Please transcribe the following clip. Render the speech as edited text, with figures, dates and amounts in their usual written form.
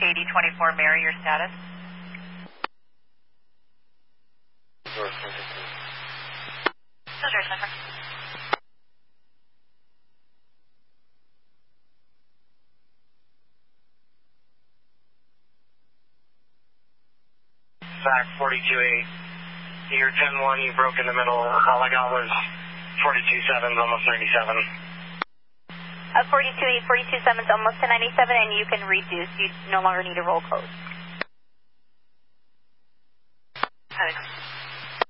8024 Mary, your status? Soldier center. Back 42-8. You're 10-1, you broke in the middle. All I got was 42-7, almost 97. 42-8, 42-7, almost to 97, and you can reduce. You no longer need a roll code.